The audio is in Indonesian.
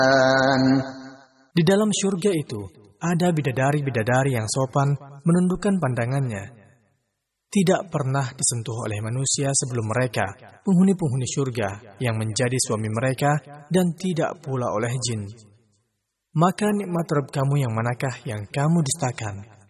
Di dalam syurga itu ada bidadari-bidadari yang sopan menundukkan pandangannya. Tidak pernah disentuh oleh manusia sebelum mereka, penghuni-penghuni syurga yang menjadi suami mereka, dan tidak pula oleh jin. Maka nikmat Rabb kamu yang manakah yang kamu dustakan?